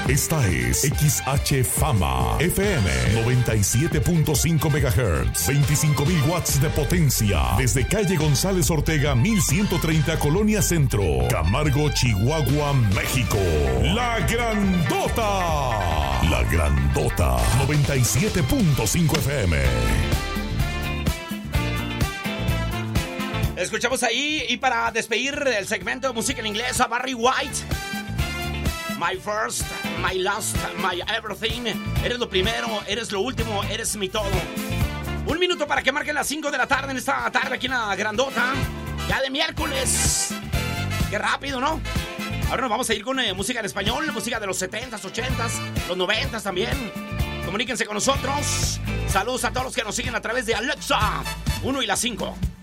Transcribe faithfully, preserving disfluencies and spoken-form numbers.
Esta es X H Fama F M noventa y siete punto cinco megahertz, veinticinco mil watts de potencia, desde calle González Ortega mil ciento treinta, Colonia Centro, Camargo, Chihuahua, México. La Grandota. La Grandota noventa y siete punto cinco F M. Escuchamos ahí, y para despedir el segmento de música en inglés, a Barry White. My first, my last, my everything. Eres lo primero, eres lo último, eres mi todo. Un minuto para que marquen las cinco de la tarde en esta tarde aquí en La Grandota. Ya de miércoles. Qué rápido, ¿no? Ahora nos vamos a ir con eh, música en español, música de los setentas, ochentas, los noventas también. Comuníquense con nosotros. Saludos a todos los que nos siguen a través de Alexa uno y la cinco.